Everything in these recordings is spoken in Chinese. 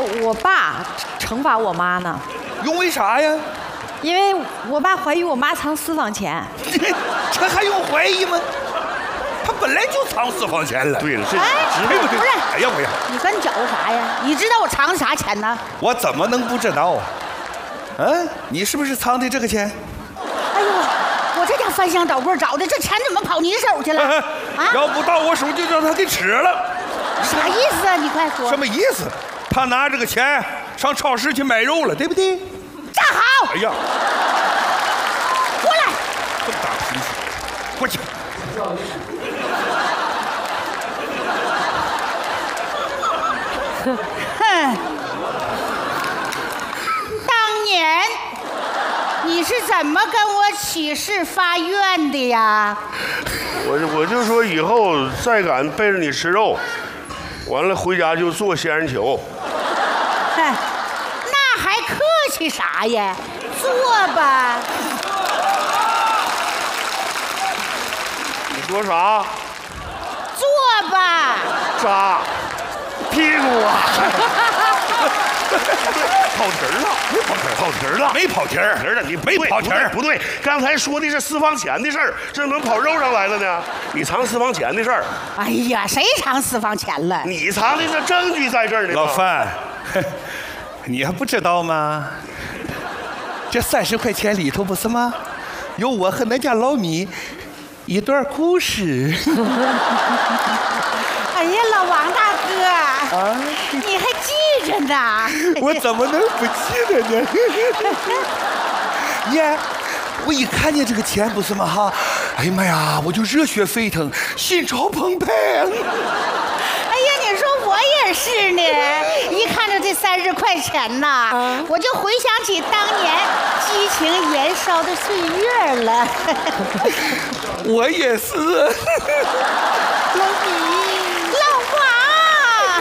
我爸惩罚我妈呢。 因为啥呀？ 因为我爸怀疑我妈藏私房钱。 这还用怀疑吗？他本来就藏私房钱了。 对了，这哎， 对不是， 哎呀，我呀， 你跟搅和啥呀？你知道我藏的啥钱呢？ 我怎么能不知道啊？嗯，你是不是藏的这个钱？ 哎呦，我这家翻箱倒柜找的，这钱怎么跑你手去了？啊？ 要不到我手就让他给吃了。 啥意思啊？你快说。 什么意思？他拿这个钱上超市去买肉了，对不对？ 站好！ 哎呀， 过来！ 这么大脾气，过去。 哼！当年你是怎么跟我起誓发愿的呀？ 我就说以后再敢背着你吃肉，完了回家就做仙人球。 哼，那还客气啥呀？做吧。 你说啥？ 做吧。 扎屁股啊！ 跑题儿了，跑题儿了，没跑题儿， 儿了，你没跑题儿， 不对，刚才说的是私房钱的事儿，这怎么跑肉上来了呢？你藏私房钱的事儿。 哎呀，谁藏私房钱了？ 你藏的这证据在这儿呢。 老范，你还不知道吗？这30块钱里头不是吗？有我和恁家老米一段故事。 哎呀，老王大哥，啊，你还记着呢？ 我怎么能不记得呢？你看，我一看见这个钱不是吗？哈，哎呀妈呀，我就热血沸腾，心潮澎湃。 哎呀，你说我也是呢，一看着这30块钱呐，我就回想起当年激情燃烧的岁月了。 我也是。 老米，老王，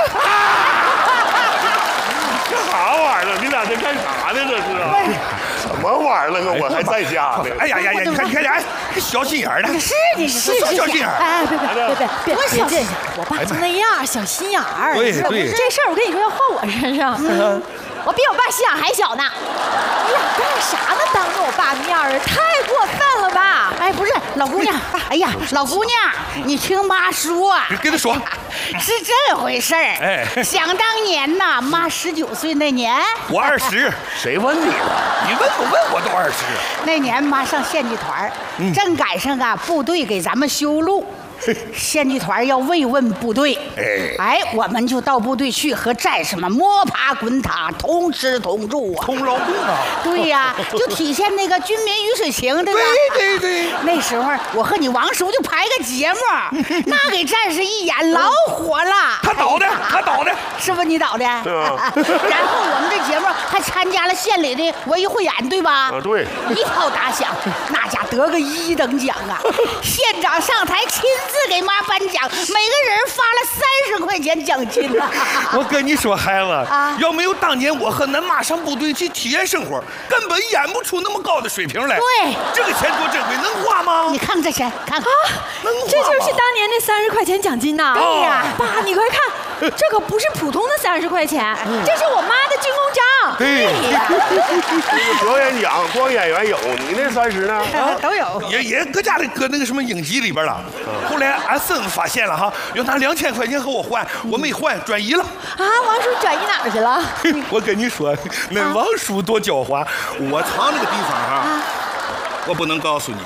这啥玩意儿？你俩这干啥呢？这是什么玩意儿啊？我还在家呢。 哎呀呀呀！你看，哎，小心眼儿的。 是你是小心眼儿。 哎，别小心，我爸就那样，小心眼儿。 对， 这事儿我跟你说要换我身上。我比我爸心眼还小呢。你俩干啥呢？当着我爸面儿，太过分了吧？ 哎，不是，老姑娘，哎呀，老姑娘，你听妈说， 跟他说， 是这回事儿。 哎， 想当年呐，妈19岁那年， 我20， 谁问你了？ 你问不问我都20。 那年妈上县剧团，正赶上啊部队给咱们修路。县剧团要慰问部队，哎，我们就到部队去和战士们摸爬滚打，同吃同住啊， 同劳动啊！ 对呀，就体现那个军民鱼水情，对吧？ 对。 那时候我和你王叔就排个节目，那给战士一演老火了。 他导的， 是不是你导的？然后我们这节目还参加了县里的文艺汇演，对吧？ 啊，对。 一炮打响，那家得个1等奖啊！县长上台亲自给妈颁奖，每个人发了30块钱奖金呢。 我跟你说，孩子啊， 要没有当年我和恁妈上部队去体验生活，根本演不出那么高的水平来。 对， 这个钱多珍贵，能花吗？ 你看这钱，看看， 能花吗？ 这就是当年那30块钱奖金呐！ 对呀， 爸，你快看，这可不是普通的30块钱，这是我妈的军功章。 对呀， 这个表演奖光演员有，你那30呢？ 都有。 也搁家里搁那个什么影集里边了。后来俺孙子发现了哈，要拿2000块钱和我换，我没换，转移了。 啊，王叔转移哪儿去了？ 我跟你说，那王叔多狡猾，我藏那个地方哈，我不能告诉你。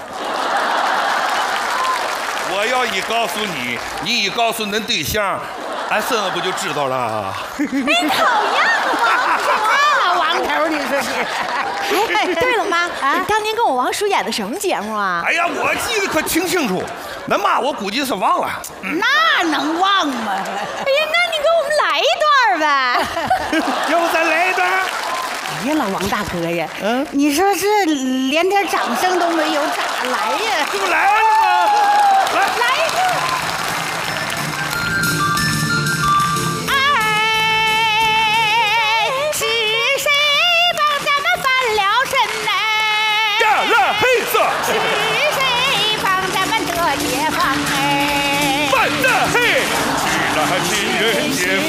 我要一告诉你，你一告诉恁对象，俺孙子不就知道了？ 哎，讨厌了老王头，你说是？ 哎，对了，妈，你当年跟我王叔演的什么节目啊？ 哎呀，我记得可挺清楚，恁妈我估计是忘了。 那能忘吗？ 哎呀，那你给我们来一段呗。 要不咱来一段？ 哎呀，老王大哥呀，你说这连点掌声都没有，咋来呀？ 这不来了吗？ 来一个。 黑色是谁帮咱们得解放？哎， 犯得黑，是那情人节。